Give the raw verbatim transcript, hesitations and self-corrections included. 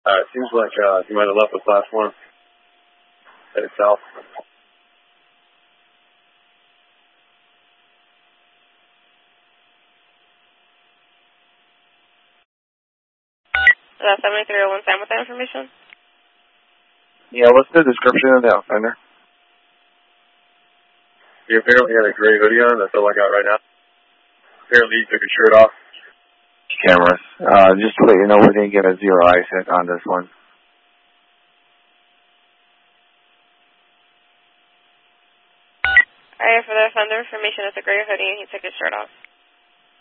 Uh, it seems like uh, he might have left with class one. Headed south. Is that seventy-three oh one Sam with that information? Yeah, what's the description of the offender? He apparently had a gray hoodie on. That's all I got right now. Apparently he took his shirt off. Cameras. Uh, just to let you know, we didn't get a zero eye set on this one. Alright, for the offender information, it's a gray hoodie and he took his shirt off.